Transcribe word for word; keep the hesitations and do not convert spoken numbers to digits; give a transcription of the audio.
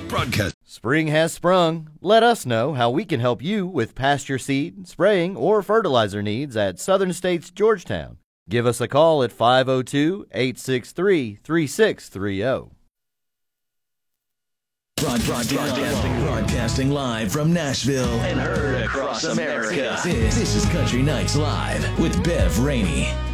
Broadcast. Spring has sprung. Let us know how we can help you with pasture seed, spraying, or fertilizer needs at Southern States Georgetown. Give us a call at five oh two, eight six three, three six three oh. Broadcasting, broadcasting, broadcasting live from Nashville and heard across America. This, this is Country Nights Live with Bev Rainey.